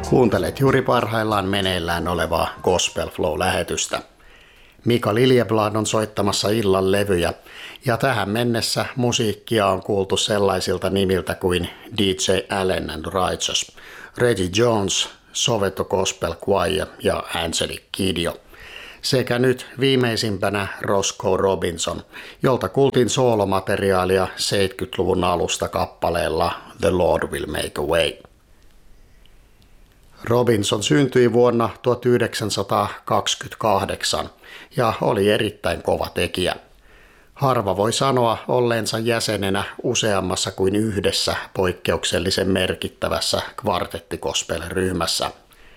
Kuuntelet juuri parhaillaan meneillään olevaa Gospel Flow-lähetystä. Mika Liljeblad on soittamassa illan levyjä, ja tähän mennessä musiikkia on kuultu sellaisilta nimiltä kuin DJ Allen and Righteous, Reggie Jones, Soweto Gospel Choir ja Angelic Kidjo. Sekä nyt viimeisimpänä Roscoe Robinson, jolta kuultiin soolomateriaalia 70-luvun alusta kappaleella The Lord Will Make a Way. Robinson syntyi vuonna 1928 ja oli erittäin kova tekijä. Harva voi sanoa olleensa jäsenenä useammassa kuin yhdessä poikkeuksellisen merkittävässä kvartettikospel-ryhmässä.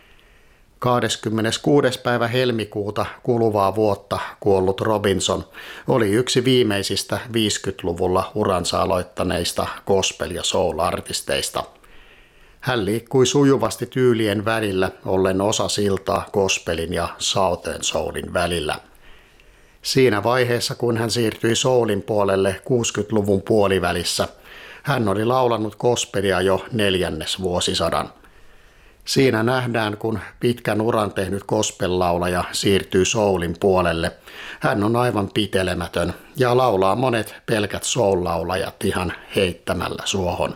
26. päivä helmikuuta kuluvaa vuotta kuollut Robinson oli yksi viimeisistä 50-luvulla uransa aloittaneista gospel- ja soul-artisteista. Hän liikkui sujuvasti tyylien välillä, ollen osa siltaa gospelin ja Southern soulin välillä. Siinä vaiheessa, kun hän siirtyi soulin puolelle 60-luvun puolivälissä, hän oli laulanut gospelia jo 4. vuosisadan. Siinä nähdään, kun pitkän uran tehnyt gospel-laulaja siirtyy soulin puolelle. Hän on aivan pitelemätön ja laulaa monet pelkät soul-laulajat ihan heittämällä suohon.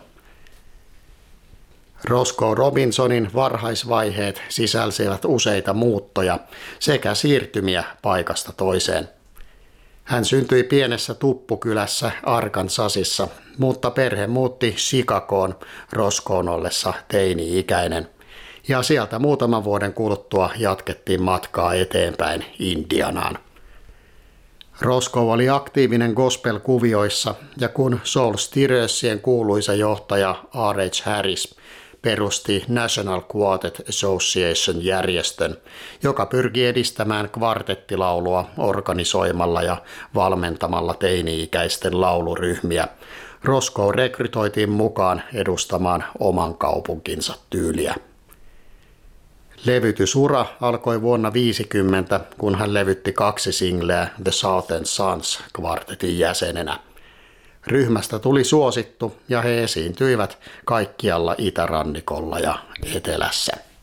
Roscoe Robinsonin varhaisvaiheet sisälsivät useita muuttoja sekä siirtymiä paikasta toiseen. Hän syntyi pienessä tuppukylässä Arkansasissa, mutta perhe muutti Chicagoon Roscoen ollessa teini-ikäinen. Ja sieltä muutaman vuoden kuluttua jatkettiin matkaa eteenpäin Indianaan. Roscoe oli aktiivinen gospel-kuvioissa, ja kun Soul Stirrersien kuuluisa johtaja R.H. Harris perusti National Quartet Association-järjestön, joka pyrki edistämään kvartettilaulua organisoimalla ja valmentamalla teini-ikäisten lauluryhmiä, Roscoe rekrytoitiin mukaan edustamaan oman kaupunkinsa tyyliä. Levytysura alkoi vuonna 1950, kun hän levytti 2 singleä The Southern Sons kvartetin jäsenenä. Ryhmästä tuli suosittu ja he esiintyivät kaikkialla itärannikolla ja etelässä.